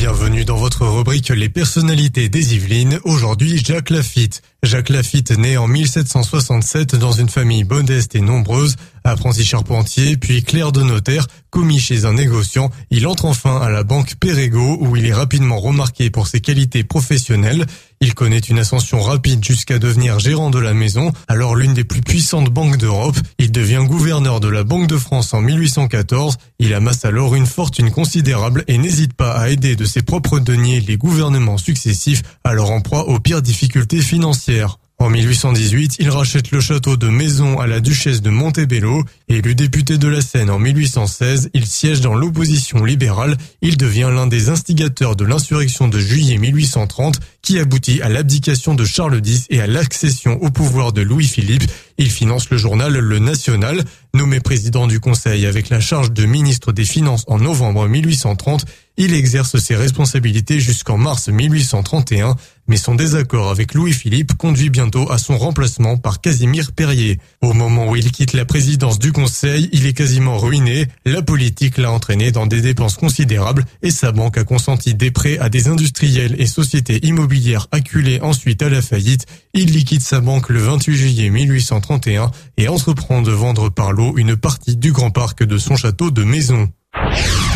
bienvenue dans votre rubrique Les personnalités des Yvelines. Aujourd'hui, Jacques Lafitte. Jacques Lafitte naît en 1767 dans une famille modeste et nombreuse. Apprenti charpentier, puis clerc de notaire, commis chez un négociant, il entre enfin à la banque Perregaux où il est rapidement remarqué pour ses qualités professionnelles. Il connaît une ascension rapide jusqu'à devenir gérant de la maison, alors l'une des plus puissantes banques d'Europe. Il devient gouverneur de la Banque de France en 1814. Il amasse alors une fortune considérable et n'hésite pas à aider de ses propres deniers les gouvernements successifs, alors en proie aux pires difficultés financières. En 1818, il rachète le château de Maison à la duchesse de Montebello. Élu député de la Seine en 1816, il siège dans l'opposition libérale. Il devient l'un des instigateurs de l'insurrection de juillet 1830 qui aboutit à l'abdication de Charles X et à l'accession au pouvoir de Louis-Philippe. Il finance le journal Le National. Nommé président du Conseil avec la charge de ministre des Finances en novembre 1830, il exerce ses responsabilités jusqu'en mars 1831, mais son désaccord avec Louis-Philippe conduit bientôt à son remplacement par Casimir Perier. Au moment où il quitte la présidence du Conseil, il est quasiment ruiné. La politique l'a entraîné dans des dépenses considérables et sa banque a consenti des prêts à des industriels et sociétés immobilières acculées ensuite à la faillite. Il liquide sa banque le 28 juillet 1831 et entreprend de vendre par lot une partie du grand parc de son château de Maison.